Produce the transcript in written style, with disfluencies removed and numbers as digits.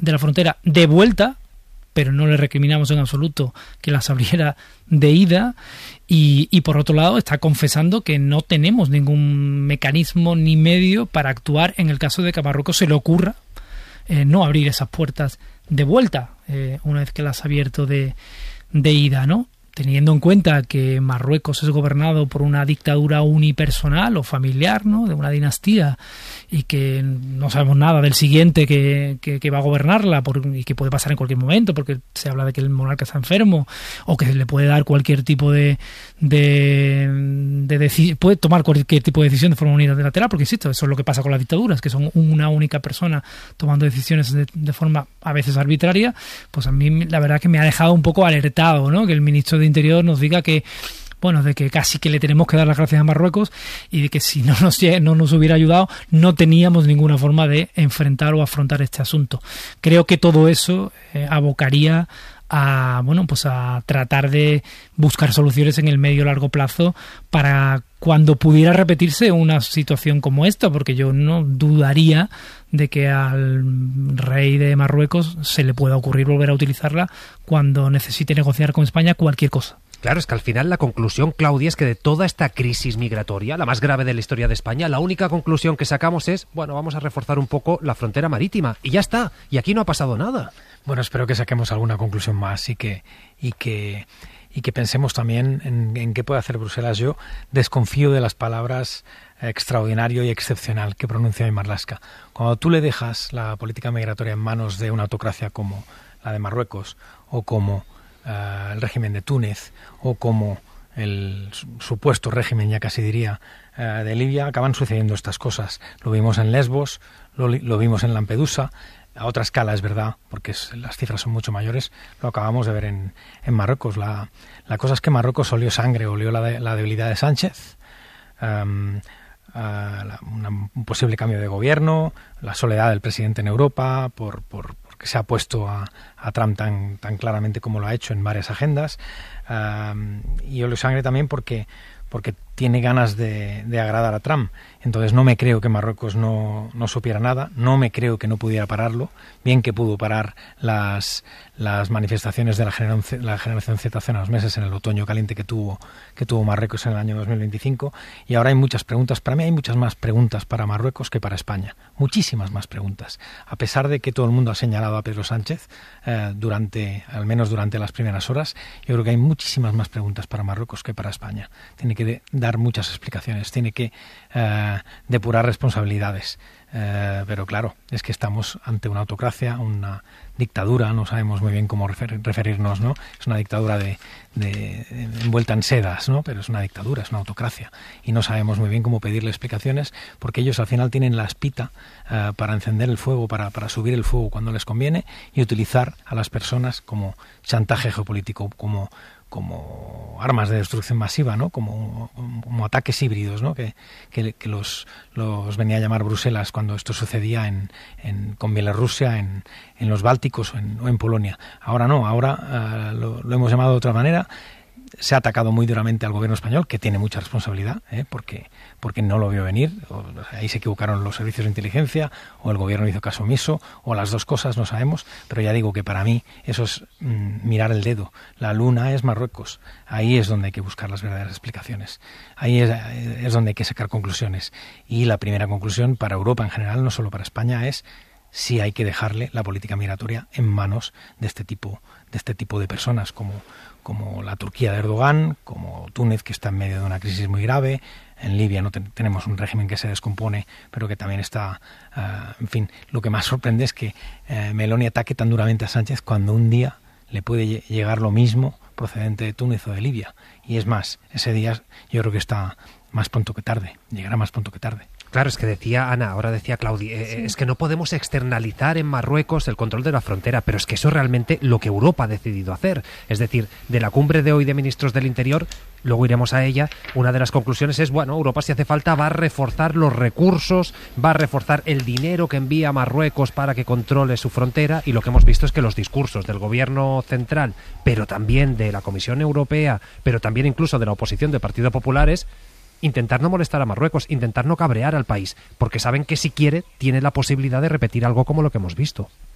de la frontera de vuelta, pero no le recriminamos en absoluto que las abriera de ida, y por otro lado está confesando que no tenemos ningún mecanismo ni medio para actuar en el caso de que a Marruecos se le ocurra no abrir esas puertas de vuelta una vez que las ha abierto de ida, ¿no? Teniendo en cuenta que Marruecos es gobernado por una dictadura unipersonal o familiar, ¿no?, de una dinastía, y que no sabemos nada del siguiente que va a gobernarla, y que puede pasar en cualquier momento, porque se habla de que el monarca está enfermo, o que le puede dar cualquier tipo puede tomar cualquier tipo de decisión de forma unilateral, porque insisto, eso es lo que pasa con las dictaduras, que son una única persona tomando decisiones de forma a veces arbitraria. Pues a mí la verdad que me ha dejado un poco alertado, ¿no?, que el ministro de Interior nos diga que, bueno, de que casi que le tenemos que dar las gracias a Marruecos, y de que si no nos hubiera ayudado no teníamos ninguna forma de enfrentar o afrontar este asunto. Creo que todo eso abocaría a tratar de buscar soluciones en el medio largo plazo para cuando pudiera repetirse una situación como esta, porque yo no dudaría de que al rey de Marruecos se le pueda ocurrir volver a utilizarla cuando necesite negociar con España cualquier cosa. Claro, es que al final la conclusión, Claudia, es que de toda esta crisis migratoria, la más grave de la historia de España, la única conclusión que sacamos es, bueno, vamos a reforzar un poco la frontera marítima, y ya está, y aquí no ha pasado nada. Bueno, espero que saquemos alguna conclusión más y que pensemos también en qué puede hacer Bruselas. Yo desconfío de las palabras extraordinario y excepcional que pronuncia Marlaska. Cuando tú le dejas la política migratoria en manos de una autocracia como la de Marruecos, o como el régimen de Túnez, o como el supuesto régimen, ya casi diría, de Libia, acaban sucediendo estas cosas. Lo vimos en Lesbos, lo vimos en Lampedusa. A otra escala, es verdad, porque las cifras son mucho mayores, lo acabamos de ver en Marruecos. La cosa es que Marruecos olió sangre, olió la debilidad de Sánchez, un posible cambio de gobierno, la soledad del presidente en Europa, porque se ha puesto a Trump tan claramente como lo ha hecho en varias agendas, y olió sangre también porque tiene ganas de agradar a Trump. Entonces no me creo que Marruecos no supiera nada, no me creo que no pudiera pararlo, bien que pudo parar las manifestaciones de la generación Z hace unos meses en el otoño caliente que tuvo Marruecos en el año 2025, y ahora hay muchas preguntas. Para mí hay muchas más preguntas para Marruecos que para España, muchísimas más preguntas, a pesar de que todo el mundo ha señalado a Pedro Sánchez al menos durante las primeras horas. Yo creo que hay muchísimas más preguntas para Marruecos que para España. Tiene que dar muchas explicaciones, tiene que depurar responsabilidades, pero claro, es que estamos ante una autocracia, una dictadura, no sabemos muy bien cómo referirnos, ¿no? Es una dictadura envuelta en sedas, ¿no? Pero es una dictadura, es una autocracia, y no sabemos muy bien cómo pedirle explicaciones, porque ellos al final tienen la espita para encender el fuego, para subir el fuego cuando les conviene, y utilizar a las personas como chantaje geopolítico, como armas de destrucción masiva, ¿no? Como ataques híbridos, ¿no? Que los venía a llamar Bruselas cuando esto sucedía con Bielorrusia, en los Bálticos o en Polonia. Ahora no, ahora lo hemos llamado de otra manera. Se ha atacado muy duramente al gobierno español, que tiene mucha responsabilidad, porque no lo vio venir. Ahí se equivocaron los servicios de inteligencia, o el gobierno hizo caso omiso, o las dos cosas, no sabemos. Pero ya digo que para mí eso es mirar el dedo. La luna es Marruecos. Ahí es donde hay que buscar las verdaderas explicaciones. Ahí es donde hay que sacar conclusiones. Y la primera conclusión para Europa en general, no solo para España, es si hay que dejarle la política migratoria en manos de este tipo de personas, como la Turquía de Erdogan, como Túnez, que está en medio de una crisis muy grave. En Libia no tenemos un régimen que se descompone, pero que también está... en fin, lo que más sorprende es que Meloni ataque tan duramente a Sánchez cuando un día le puede llegar lo mismo procedente de Túnez o de Libia. Y es más, ese día yo creo que está más pronto que tarde, llegará más pronto que tarde. Claro, es que decía Ana, ahora decía Claudia, sí. Es que no podemos externalizar en Marruecos el control de la frontera, pero es que eso es realmente lo que Europa ha decidido hacer. Es decir, de la cumbre de hoy de ministros del Interior, luego iremos a ella, una de las conclusiones es, bueno, Europa si hace falta va a reforzar los recursos, va a reforzar el dinero que envía a Marruecos para que controle su frontera, y lo que hemos visto es que los discursos del gobierno central, pero también de la Comisión Europea, pero también incluso de la oposición del Partido Popular es intentar no molestar a Marruecos, intentar no cabrear al país, porque saben que si quiere tiene la posibilidad de repetir algo como lo que hemos visto.